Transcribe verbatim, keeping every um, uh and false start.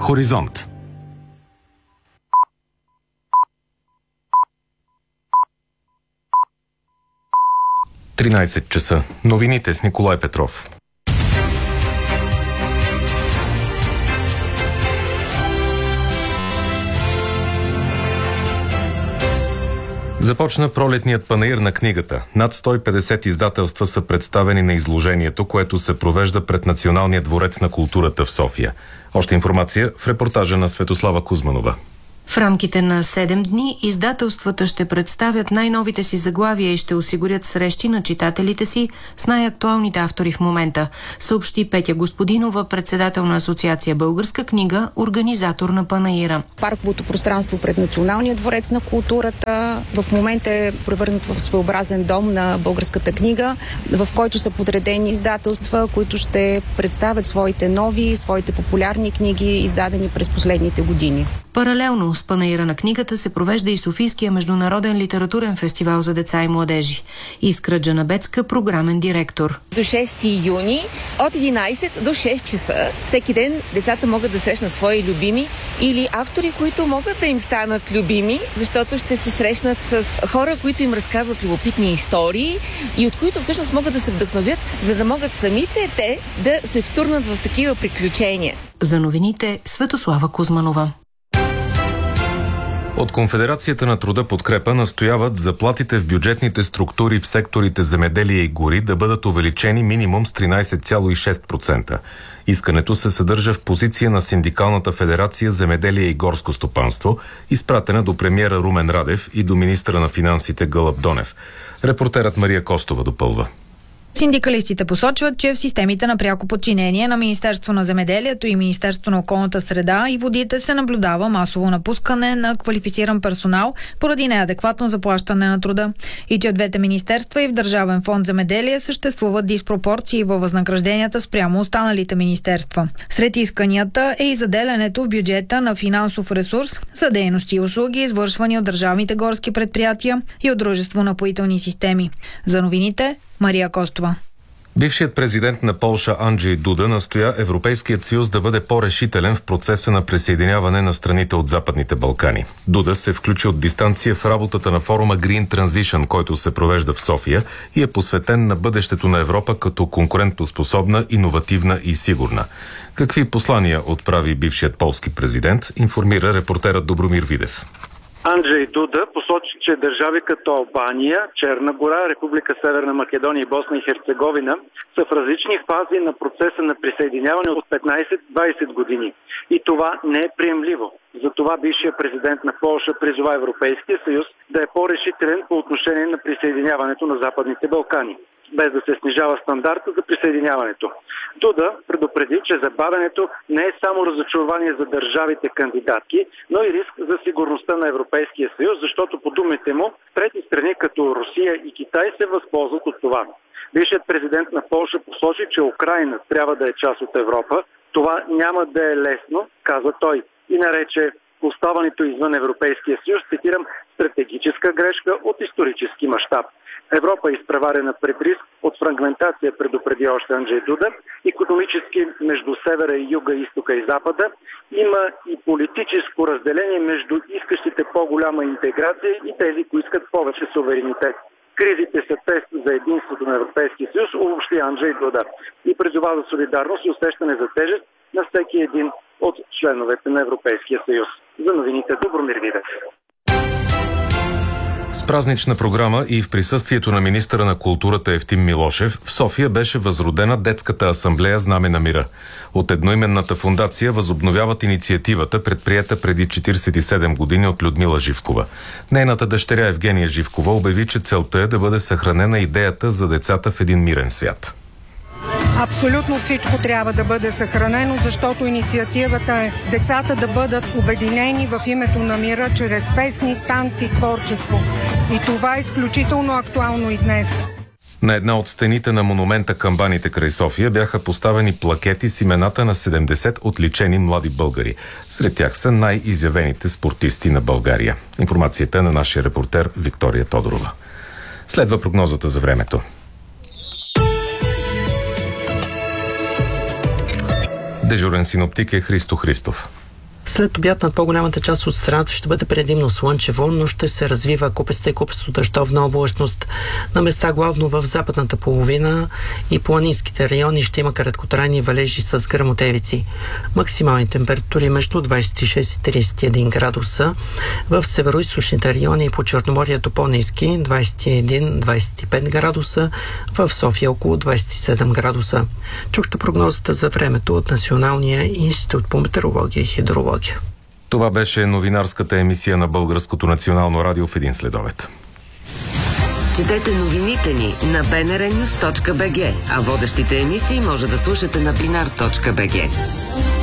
Хоризонт. тринайсет часа. Новините с Николай Петров. Започна пролетният панаир на книгата. Над сто и петдесет издателства са представени на изложението, което се провежда пред Националния дворец на културата в София. Още информация в репортажа на Светослава Кузманова. В рамките на седем дни издателствата ще представят най-новите си заглавия и ще осигурят срещи на читателите си с най-актуалните автори в момента, съобщи Петя Господинова, председател на Асоциация Българска книга, организатор на панаира. Парковото пространство пред Националния дворец на културата в момента е превърнат в своеобразен дом на българската книга, в който са подредени издателства, които ще представят своите нови, своите популярни книги, издадени през последните години. Паралелно с панаира на книгата се провежда и Софийския международен литературен фестивал за деца и младежи. Искра Джанабецка, програмен директор. До шести юни от единайсет до шест часа всеки ден децата могат да срещнат свои любими или автори, които могат да им станат любими, защото ще се срещнат с хора, които им разказват любопитни истории и от които всъщност могат да се вдъхновят, за да могат самите те да се втурнат в такива приключения. За новините Светослава Кузманова. От Конфедерацията на труда подкрепа настояват заплатите в бюджетните структури в секторите земеделие и гори да бъдат увеличени минимум с тринайсет цяло и шест процента. Искането се съдържа в позиция на Синдикалната федерация земеделие и горско стопанство, изпратена до премиера Румен Радев и до министъра на финансите Гълъб Донев. Репортерът Мария Костова допълва. Синдикалистите посочват, че в системите на пряко подчинение на Министерство на земеделието и Министерство на околната среда и водите се наблюдава масово напускане на квалифициран персонал поради неадекватно заплащане на труда и че в двете министерства и в Държавен фонд земеделие съществуват диспропорции във възнагражденията спрямо останалите министерства. Сред исканията е и заделянето в бюджета на финансов ресурс за дейности и услуги, извършвани от държавните горски предприятия и от Дружество напоителни системи. За новините Мария Костова. Бившият президент на Полша Анджей Дуда настоя Европейският съюз да бъде по-решителен в процеса на присъединяване на страните от Западните Балкани. Дуда се включи от дистанция в работата на форума Green Transition, който се провежда в София и е посветен на бъдещето на Европа като конкурентоспособна, иновативна и сигурна. Какви послания отправи бившият полски президент, информира репортерът Добромир Видев. Анджей Дуда посочи, че държави като Албания, Черна гора, Република Северна Македония и Босна и Херцеговина са в различни фази на процеса на присъединяване от петнайсет-двайсет години. И това не е приемливо. Затова бившият президент на Полша призова Европейския съюз да е по-решителен по отношение на присъединяването на Западните Балкани, без да се снижава стандарта за присъединяването. Дуда предупреди, че забавянето не е само разочарование за държавите кандидатки, но и риск за сигурността на Европейския съюз, защото по думите му трети страни като Русия и Китай се възползват от това. Бившият президент на Полша посочи, че Украйна трябва да е част от Европа. Това няма да е лесно, каза той, и нарече оставането извън Европейския съюз, цитирам, стратегическа грешка от исторически мащаб. Европа е изпреварена пред риск от фрагментация, предупреди още Анджей Дуда. Икономически между севера и юга, изтока и запада има и политическо разделение между искащите по-голяма интеграция и тези, които искат повече суверенитет. Кризите са тест за единството на Европейския съюз, обобщи Анджей Дуда и призова за солидарност и усещане за тежест на всеки един от членовете на Европейския съюз. За новините Добромир Видев. С празнична програма и в присъствието на министъра на културата Евтим Милошев в София беше възродена детската асамблея Знаме на мира. От едноименната фондация възобновяват инициативата, предприета преди четирийсет и седем години от Людмила Живкова. Нейната дъщеря Евгения Живкова обяви, че целта е да бъде съхранена идеята за децата в един мирен свят. Абсолютно всичко трябва да бъде съхранено, защото инициативата е децата да бъдат обединени в името на мира чрез песни, танци, творчество. И това е изключително актуално и днес. На една от стените на монумента камбаните край София бяха поставени плакети с имената на седемдесет отличени млади българи. Сред тях са най-изявените спортисти на България. Информацията е на нашия репортер Виктория Тодорова. Следва прогнозата за времето. Дежурен синоптик е Христо Христов. След обяд над по-голямата част от страната ще бъде предимно слънчево, но ще се развива купеста и купесто дъждовна облачност. На места главно в западната половина и планинските райони ще има краткотрайни валежи с гръмотевици. Максимални температури между двадесет и шест и тридесет и един градуса. В североизточните райони и по Черноморието по-ниски двадесет и един до двадесет и пет градуса, в София около двадесет и седем градуса. Чухте прогнозата за времето от Националния институт по метеорология и хидрология. Това беше новинарската емисия на Българското национално радио в един следобед. Четете новините ни на би ен ар нюз точка би джи, а водещите емисии може да слушате на бинар точка би джи.